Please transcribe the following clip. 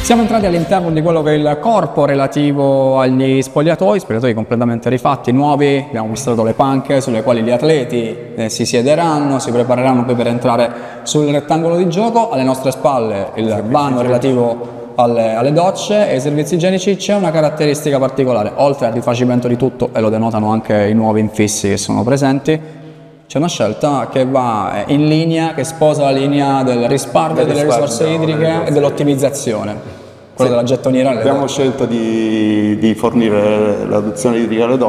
Siamo entrati all'interno di quello che è il corpo relativo agli spogliatoi completamente rifatti, nuovi. Abbiamo installato le panche sulle quali gli atleti si siederanno, si prepareranno poi per entrare sul rettangolo di gioco. Alle nostre spalle il vano relativo alle docce e ai servizi igienici. C'è una caratteristica particolare, oltre al rifacimento di tutto, e lo denotano anche i nuovi infissi che sono presenti, c'è una scelta che va in linea, che sposa la linea del risparmio delle risorse idriche e dell'ottimizzazione. Quello della gettoniera. Abbiamo scelto di fornire l'adozione idrica alle docce